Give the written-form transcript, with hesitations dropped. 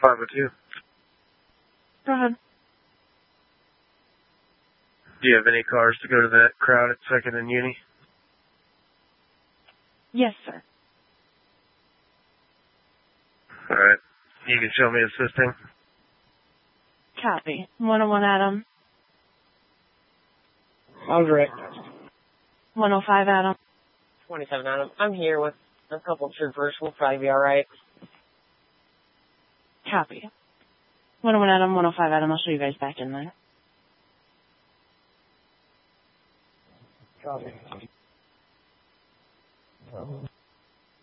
502. Go ahead. Do you have any cars to go to that crowd at 2nd and Uni? Yes, sir. Alright. You can show me assisting. Copy. 101 Adam. Andre. 105 Adam. 27 Adam. I'm here with a couple troopers. We'll probably be alright. Copy. 101 Adam, 105 Adam. I'll show you guys back in there. Copy.